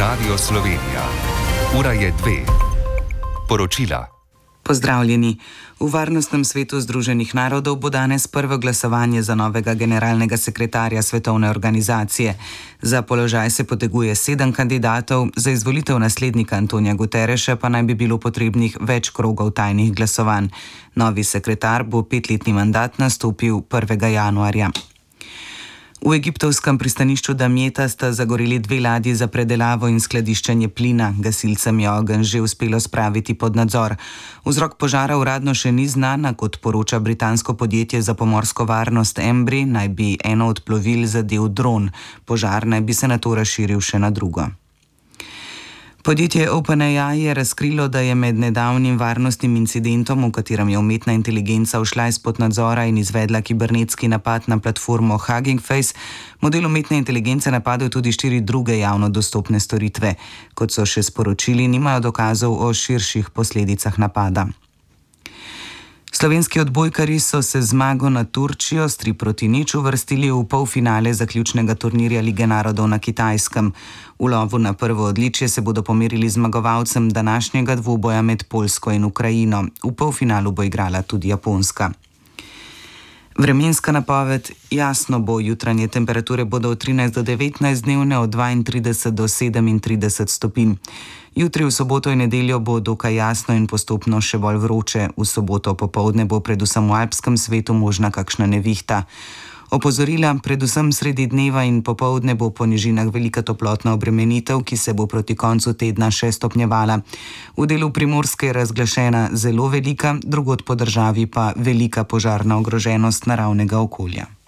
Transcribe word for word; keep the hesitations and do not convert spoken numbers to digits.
Radio Slovenija. Ura je dve. Poročila. Pozdravljeni. V Varnostnem svetu Združenih narodov bo danes prvo glasovanje za novega generalnega sekretarja svetovne organizacije. Za položaj se poteguje sedem kandidatov, za izvolitev naslednika Antonija Guterreša pa naj bi bilo potrebnih več krogov tajnih glasovanj. Novi sekretar bo petletni mandat nastopil prvega januarja. V egiptovskem pristanišču Damjeta sta zagoreli dve ladji za predelavo in skladiščenje plina. Gasilcem je ogenj že uspelo spraviti pod nadzor. Vzrok požara uradno še ni znan, a kot poroča britansko podjetje za pomorsko varnost Embry, naj bi eno od plovil zadel dron. Požar naj bi se nato razširil še na drugo. Podjetje OpenAI je razkrilo, da je med nedavnim varnostnim incidentom, v katerem je umetna inteligenca ušla izpod nadzora in izvedla kibernetski napad na platformo Hugging Face, model umetne inteligence napadel tudi štiri druge javno dostopne storitve. Kot so še sporočili, nimajo dokazov o širših posledicah napada. Slovenski odbojkarji so se zmago na Turčijo s tri proti nič uvrstili v polfinale zaključnega turnirja Lige narodov na Kitajskem. V lovu na prvo odličje se bodo pomerili zmagovalcem današnjega dvoboja med Poljsko in Ukrajino. V polfinalu bo igrala tudi Japonska. Vremenska napoved: jasno bo, jutranje temperature bodo od trinajst do devetnajst, dnevne od dvaintrideset do sedemintrideset stopinj. Jutri v soboto in nedeljo bo dokaj jasno in postopno še bolj vroče. V soboto popoldne bo predvsem v alpskem svetu možna kakšna nevihta. Opozorila: predvsem sredi dneva in popoldne bo po nižinah velika toplotna obremenitev, ki se bo proti koncu tedna še stopnjevala. V delu Primorske je razglašena zelo velika, drugod po državi pa velika požarna ogroženost naravnega okolja.